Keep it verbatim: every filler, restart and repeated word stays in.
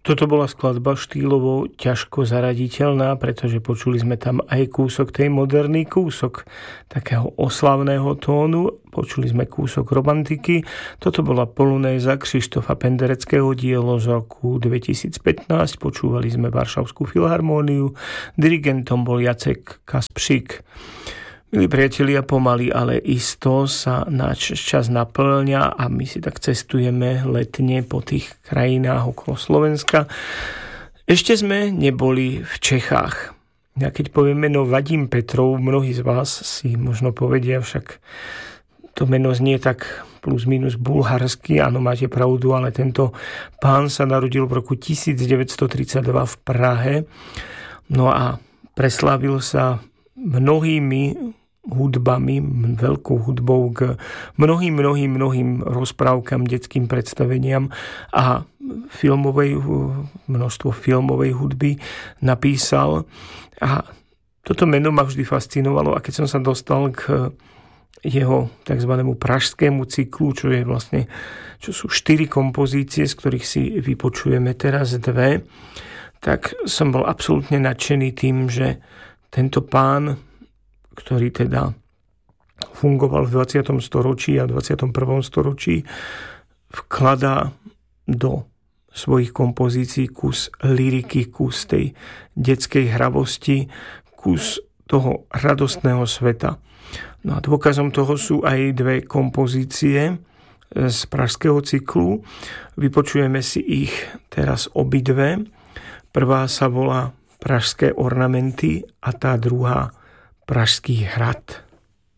Toto bola skladba štýlovo ťažko zaraditeľná, pretože počuli sme tam aj kúsok tej moderný, kúsok takého oslavného tónu, počuli sme kúsok romantiky. Toto bola polonéza Krištofa Pendereckého, dielo z roku dvetisícpätnásť, počúvali sme Varšavskú filharmóniu, dirigentom bol Jacek Kaspřík. Milí priatelia, pomaly, ale isto sa náš čas naplňa a my si tak cestujeme letne po tých krajinách okolo Slovenska. Ešte sme neboli v Čechách. Ja keď poviem meno Vadim Petrov, mnohí z vás si možno povedia, však to meno znie tak plus minus bulharsky, áno, máte pravdu, ale tento pán sa narodil v roku devätnásťtridsaťdva v Prahe, no a preslávil sa mnohými hudbami, veľkou hudbou k mnohým, mnohým, mnohým rozprávkam, detským predstaveniam a filmovej, množstvo filmovej hudby napísal. A toto meno ma vždy fascinovalo a keď som sa dostal k jeho takzvanému pražskému cyklu, čo je vlastne, čo sú štyri kompozície, z ktorých si vypočujeme teraz dve, tak som bol absolútne nadšený tým, že tento pán, ktorý teda fungoval v dvadsiatom storočí a dvadsiatom prvom storočí, vkladá do svojich kompozícií kus lyriky, kus tej detskej hravosti, kus toho radostného sveta. No a dôkazom toho sú aj dve kompozície z pražského cyklu. Vypočujeme si ich teraz obidve. Prvá sa volá Pražské ornamenty a tá druhá Pražský hrad.